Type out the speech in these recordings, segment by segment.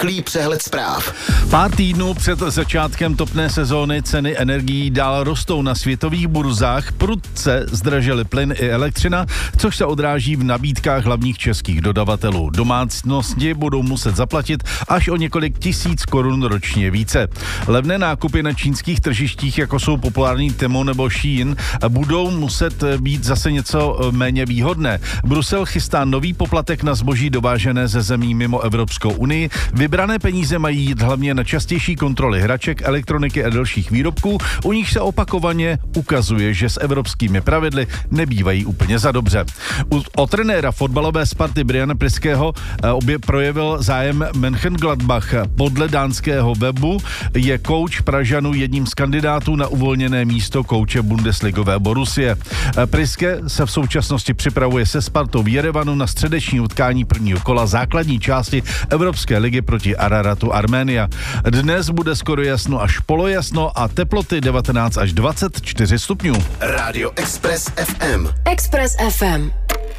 rychlý přehled zpráv. Pár týdnů před začátkem topné sezóny ceny energií dál rostou na světových burzách. Prudce zdražily plyn i elektřina, což se odráží v nabídkách hlavních českých dodavatelů. Domácnosti budou muset zaplatit až o několik tisíc korun ročně více. Levné nákupy na čínských tržištích, jako jsou populární Temu nebo Shein, budou muset být zase něco méně výhodné. Brusel chystá nový poplatek na zboží dovážené ze zemí mimo Evropskou unii. Vybrané peníze mají jít hlavně na častější kontroly hraček, elektroniky a dalších výrobků, u nich se opakovaně ukazuje, že s evropskými pravidly nebývají úplně za dobře. O trenéra fotbalové Sparty Briana Priského projevil zájem Mönchengladbach. Podle dánského webu je kouč Pražanů jedním z kandidátů na uvolněné místo kouče bundesligové Borussie. Priske se v současnosti připravuje se Spartou v Jerevanu na středeční utkání prvního kola základní části Evropské ligy proti Araratu Arménia. Dnes bude skoro jasno až polojasno a teploty 19 až 24 stupňů. Radio Express FM. Express FM.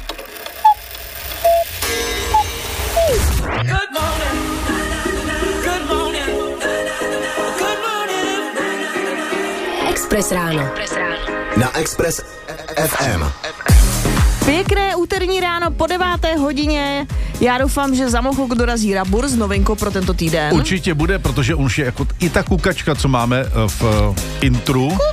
Good morning. Good morning. Good morning. Express ráno. Na Express FM. Pěkné úterní ráno po 9. hodině. Já doufám, že za mnou dorazí Rabur s novinkou pro tento týden. Určitě bude, protože už je jako i ta kukačka, co máme v intru.